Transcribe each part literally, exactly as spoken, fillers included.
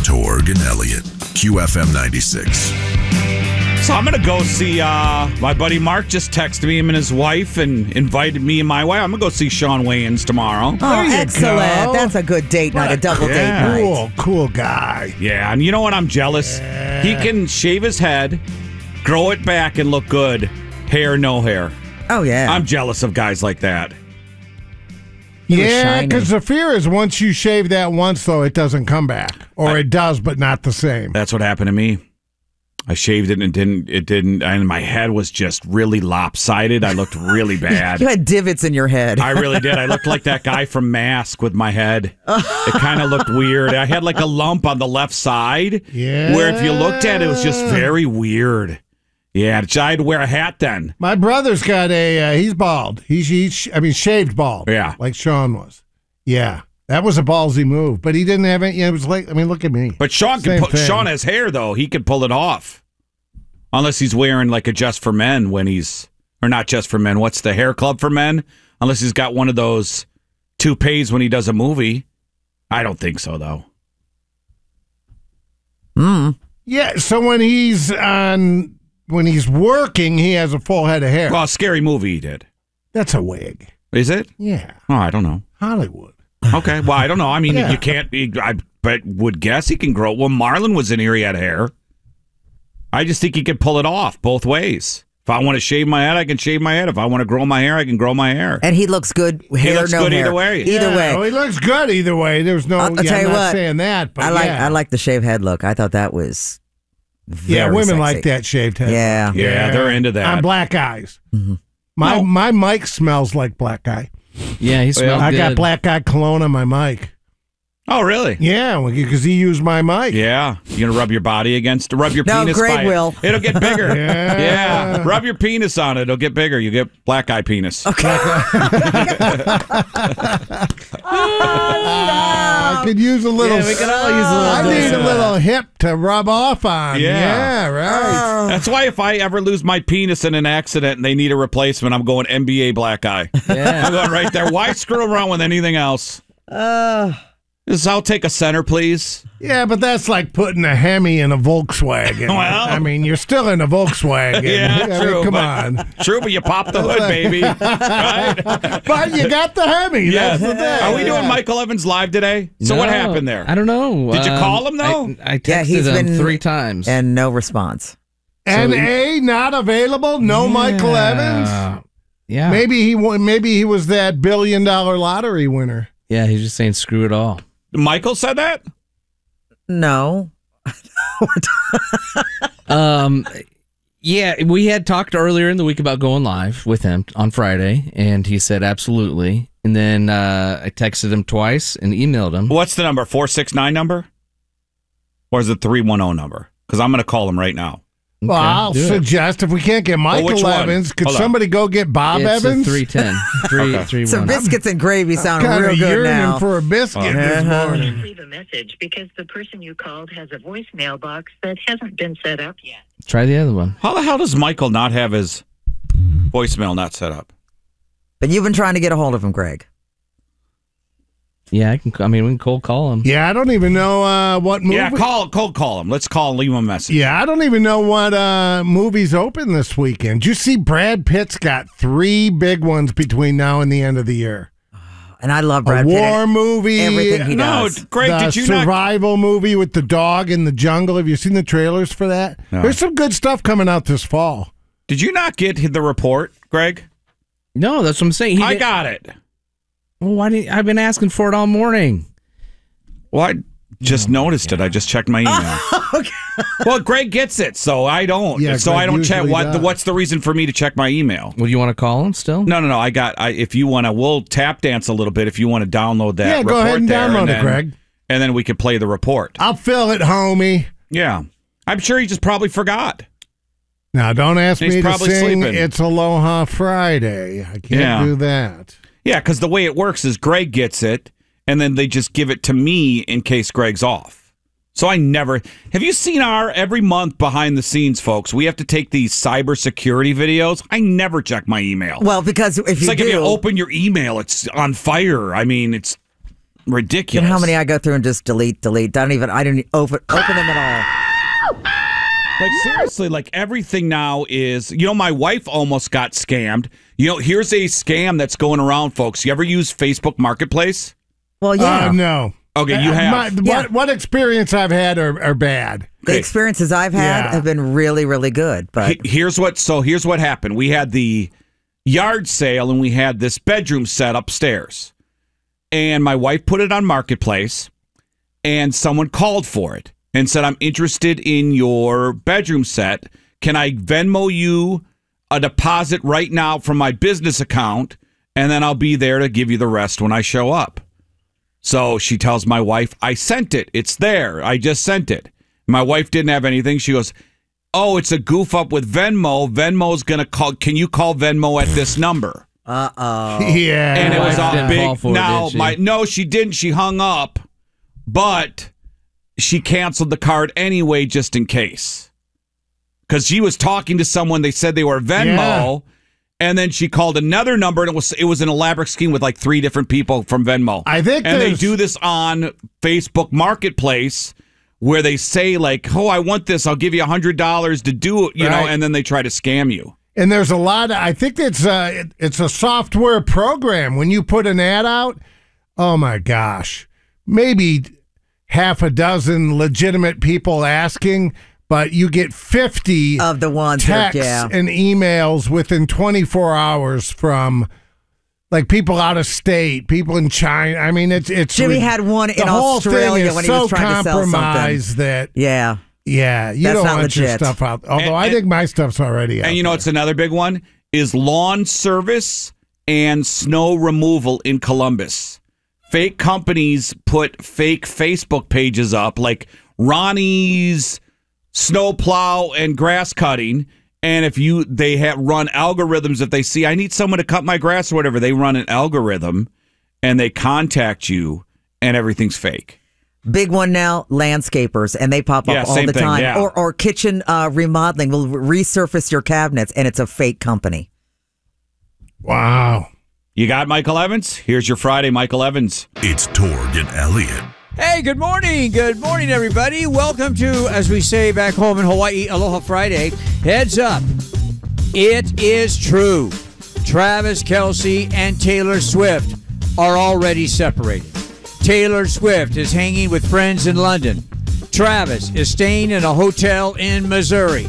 Torg and Elliott, Q F M ninety-six. So I'm going to go see, uh, my buddy Mark just texted me, him and his wife, and invited me and my wife. I'm going to go see Sean Wayans tomorrow. Oh, you excellent. go. That's a good date night, a double Yeah. date night. Cool, cool guy. Yeah, and you know what? I'm jealous. Yeah. He can shave his head, grow it back, and look good. Hair, no hair. Oh, yeah. I'm jealous of guys like that. He was Yeah, shiny. because the fear is once you shave that once, though, it doesn't come back. Or I- it does, but not the same. That's what happened to me. I shaved it and it didn't. It didn't. And my head was just really lopsided. I looked really bad. You had divots in your head. I really did. I looked like that guy from Mask with my head. It kind of looked weird. I had like a lump on the left side. Yeah. Where if you looked at it, it was just very weird. Yeah, I had to wear a hat then. My brother's got a, uh, he's bald. He's, he's, I mean, shaved bald. Yeah. Like Sean was. Yeah. That was a ballsy move. But he didn't have any, it was like, I mean, look at me. But Sean Same can. Pu- thing. Sean has hair though. He could pull it off, unless he's wearing like a Just for Men when he's, or not Just for Men. What's the hair club for men? Unless he's got one of those toupees when he does a movie. I don't think so though. Mm. Yeah. So when he's on, when he's working, he has a full head of hair. Well, a Scary Movie he did. That's a wig. Is it? Yeah. Oh, I don't know. Hollywood. Okay. Well, I don't know. I mean, Yeah. you can't be. I but would guess he can grow. Well, Marlon was in here. He had hair. I just think he could pull it off both ways. If I want to shave my head, I can shave my head. If I want to grow my hair, I can grow my hair. And he looks good. Hair, looks no good hair. either way. Either Yeah, way. well, he looks good either way. There's no, I'll, I'll yeah, tell I'm you not what. saying that, but I like yeah. I like the shave head look. I thought that was very Yeah, women sexy. like that shaved head. Yeah. Yeah, they're into that. On black eyes. Mm-hmm. My No. my mic smells like black guy. Yeah, he smells I good. got black guy cologne on my mic. Oh, really? Yeah, because he used my mic. Yeah. You gonna rub your body against? Rub your No, penis. Greg by it. will. It'll get bigger. Yeah. Yeah. Rub your penis on it. It'll get bigger. You get black eye penis. I could use a little. Yeah, we could all use a little I dose need a of little hip to rub off on. Yeah. Yeah, right. That's why if I ever lose my penis in an accident and they need a replacement, I'm going N B A black eye. Yeah. I'm going right there. Why screw around with anything else? Uh, Just, I'll take a center, please. Yeah, but that's like putting a Hemi in a Volkswagen. Well. I mean, you're still in a Volkswagen. Yeah, I mean, true. Come but- on. True, but you pop the hood, baby. Right? But you got the Hemi. Yeah. That's the thing. Are we doing Yeah. Michael Evans live today? So what No, happened there? I don't know. Did you Um, call him, though? I, I texted yeah, he's him been three times. and no response. N So- A not available. No Yeah. Michael Evans. Yeah. Maybe he won, maybe he was that billion dollar lottery winner. Yeah, he's just saying screw it all. Michael said that? No. Um, yeah, we had talked earlier in the week about going live with him on Friday, and he said absolutely. And then uh, I texted him twice and emailed him. What's the number? four six nine number? Or is it three one zero number? Because I'm going to call him right now. Well, I'll do it. suggest if we can't get Michael which one? Evans, could Hold on. somebody go get Bob It's Evans? a three ten. Three, Okay. three, So one. biscuits and gravy sound Kind real of good yearning now. for a biscuit this Uh-huh. morning. Leave a message because the person you called has a voicemail box that hasn't been set up yet. Try the other one. How the hell does Michael not have his voicemail not set up? But you've been trying to get a hold of him, Greg. Yeah, I can. I mean, we can cold call him. Yeah, I don't even know uh, what movie. Yeah, call, cold call him. Let's call and leave him a message. Yeah, I don't even know what uh, movies open this weekend. Did you see Brad Pitt's got three big ones between now and the end of the year? And I love Brad a Pitt. war movie. Everything he No, does. Greg, the did you not? survival movie with the dog in the jungle. Have you seen the trailers for that? No. There's some good stuff coming out this fall. Did you not get the report, Greg? No, that's what I'm saying. He I did- got it. Well, why didn't I've been asking for it all morning? Well, I just noticed it. I just checked my email. Well, Greg gets it, so I don't. Yeah, so Greg I don't check. usually What? does. What's the reason for me to check my email? Well, you want to call him still? No, no, no. I got. I, if you want to, we'll tap dance a little bit. If you want to download that, Yeah, go report ahead and there, download it, then, Greg. and then we could play the report. I'll fill it, homie. Yeah, I'm sure he just probably forgot. Now, don't ask He's me to probably sing sleeping. It's Aloha Friday. I can't Yeah. do that. Yeah, because the way it works is Greg gets it, and then they just give it to me in case Greg's off. So I never. Have you seen our every month behind the scenes, folks? We have to take these cybersecurity videos. I never check my email. Well, because if it's you like do, if you open your email, it's on fire. I mean, it's ridiculous. And how many I go through and just delete, delete. Don't even, I don't open, open them at all. Like, seriously, like everything now is, you know, my wife almost got scammed. You know, here's a scam that's going around, folks. You ever use Facebook Marketplace? Well, yeah. Uh, no. Okay, you Uh, have. my- Yeah. what, what experience I've had are, are bad. The experiences I've had Yeah. have been really, really good. But He- Here's what, so here's what happened. We had the yard sale and we had this bedroom set upstairs. And my wife put it on Marketplace and someone called for it and said, I'm interested in your bedroom set. Can I Venmo you a deposit right now from my business account? And then I'll be there to give you the rest when I show up. So she tells my wife, I sent it. It's there. I just sent it. My wife didn't have anything. She goes, oh, it's a goof up with Venmo. Venmo's going to call. Can you call Venmo at this number? uh-oh. Yeah. And it was wife all didn't fall big. for it, Now, did she? my no, she didn't. She hung up, but she canceled the card anyway, just in case. Because she was talking to someone. They said they were Venmo. Yeah. And then she called another number, and it was it was an elaborate scheme with like three different people from Venmo. I think and they there's- do this on Facebook Marketplace, where they say like, "Oh, I want this. I'll give you a hundred dollars to do it," you know, Right. and then they try to scam you. And there's a lot of, I think it's uh it, it's a software program. When you put an ad out, oh my gosh, maybe half a dozen legitimate people asking, but you get fifty Of the ones that, texts yeah. and emails within twenty-four hours from like people out of state, people in China. I mean, it's it's Jimmy re- had one the in whole Australia thing is when he so was trying to sell something. compromised that Yeah. yeah, you That's don't not want your legit. stuff out. Although And- I and- think my stuff's already out. And you know, there. it's another big one is lawn service and snow removal in Columbus. Fake companies put fake Facebook pages up, like Ronnie's snow plow and grass cutting. And if you, they have run algorithms. If they see, I need someone to cut my grass or whatever, they run an algorithm and they contact you and everything's fake. Big one now, landscapers, and they pop up Yeah, all same the thing, time. yeah. Or or kitchen uh, remodeling will resurface your cabinets, and it's a fake company. Wow. You got Michael Evans? Here's your Friday, Michael Evans. It's Torg and Elliot. Hey, good morning. Good morning, everybody. Welcome to, as we say back home in Hawaii, Aloha Friday. Heads up. It is true. Travis Kelce and Taylor Swift are already separated. Taylor Swift is hanging with friends in London. Travis is staying in a hotel in Missouri.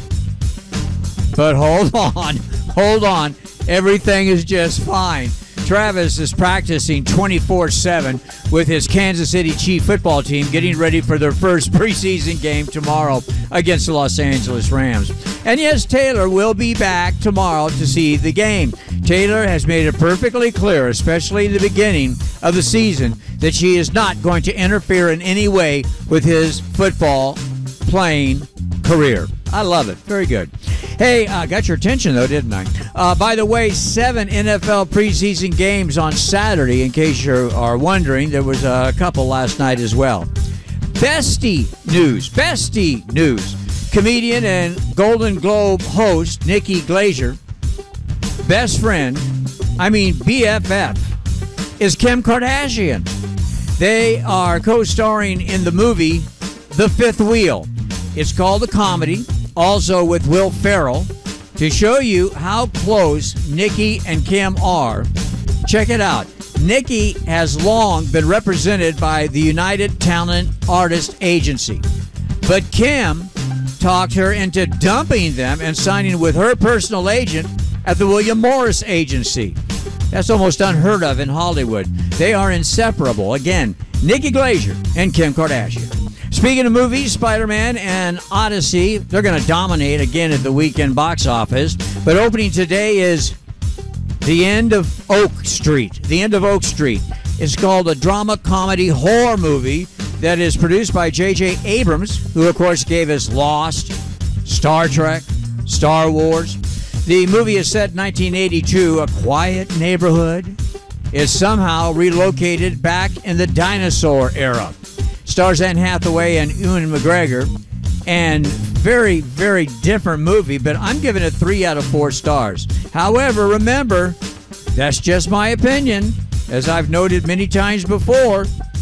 But hold on. Hold on. Everything is just fine. Travis is practicing twenty-four seven with his Kansas City Chief football team, getting ready for their first preseason game tomorrow against the Los Angeles Rams. And yes, Taylor will be back tomorrow to see the game. Taylor has made it perfectly clear, especially in the beginning of the season, that she is not going to interfere in any way with his football playing career. I love it. Very good. Hey, I uh, got your attention, though, didn't I? Uh, by the way, seven N F L preseason games on Saturday, in case you are wondering. There was a couple last night as well. Bestie news. Bestie news. Comedian and Golden Globe host Nikki Glaser, best friend, I mean B F F, is Kim Kardashian. They are co-starring in the movie The Fifth Wheel. It's called a comedy, also with Will Ferrell. To show you how close Nikki and Kim are, check it out. Nikki has long been represented by the United Talent Artist Agency, but Kim talked her into dumping them and signing with her personal agent at the William Morris Agency. That's almost unheard of in Hollywood. They are inseparable. Again, Nikki Glaser and Kim Kardashian. Speaking of movies, Spider-Man and Odyssey, they're going to dominate again at the weekend box office. But opening today is The End of Oak Street. The End of Oak Street. It's called a drama comedy horror movie that is produced by J J Abrams, who of course gave us Lost, Star Trek, Star Wars. The movie is set in nineteen eighty-two. A quiet neighborhood is somehow relocated back in the dinosaur era. Stars Anne Hathaway and Ewan McGregor, and very, very different movie, but I'm giving it three out of four stars. However, remember, that's just my opinion. As I've noted many times before,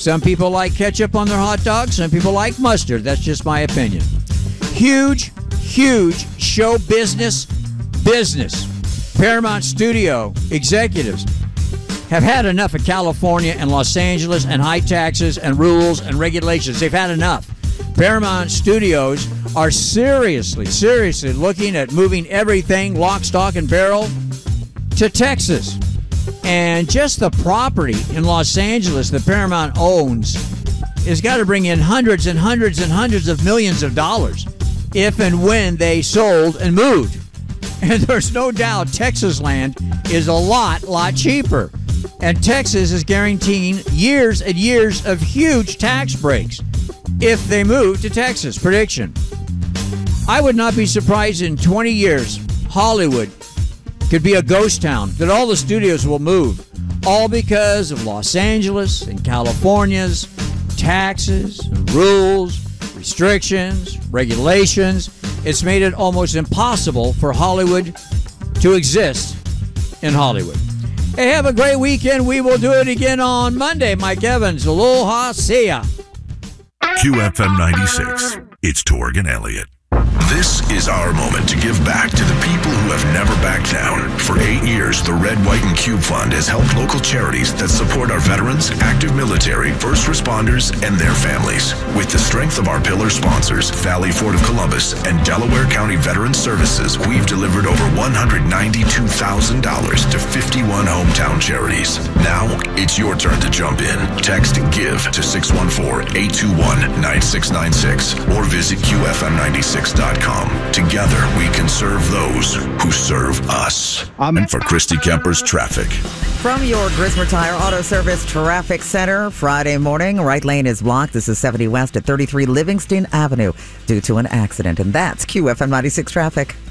Some people like ketchup on their hot dogs. Some people like mustard. That's just my opinion. Huge, huge show business business. Paramount Studio executives have had enough of California and Los Angeles and high taxes and rules and regulations. They've had enough. Paramount Studios are seriously, seriously looking at moving everything lock, stock, and barrel to Texas. And just the property in Los Angeles that Paramount owns has got to bring in hundreds and hundreds and hundreds of millions of dollars if and when they sold and moved. And there's no doubt Texas land is a lot, lot cheaper. And Texas is guaranteeing years and years of huge tax breaks if they move to Texas. Prediction. I would not be surprised in twenty years, Hollywood could be a ghost town, that all the studios will move, all because of Los Angeles and California's taxes, and rules, restrictions, regulations. It's made it almost impossible for Hollywood to exist in Hollywood. Hey, have a great weekend. We will do it again on Monday. Mike Evans, aloha, see ya. Q F M ninety-six. It's Torg and Elliott. This is our moment to give back to the people who have never backed down. For eight years, the Red, White, and Cube Fund has helped local charities that support our veterans, active military, first responders, and their families. With the strength of our pillar sponsors, Valley Ford of Columbus and Delaware County Veterans Services, we've delivered over one hundred ninety-two thousand dollars to fifty-one hometown charities. Now, it's your turn to jump in. Text GIVE to six one four, eight two one, nine six nine six or visit Q F M ninety-six dot com. Together, we can serve those who serve us. Um, and for Christy Kemper's traffic. From your Grismer Tire Auto Service Traffic Center, Friday morning, right lane is blocked. This is seventy West at thirty-three Livingston Avenue due to an accident. And that's Q F M ninety-six traffic.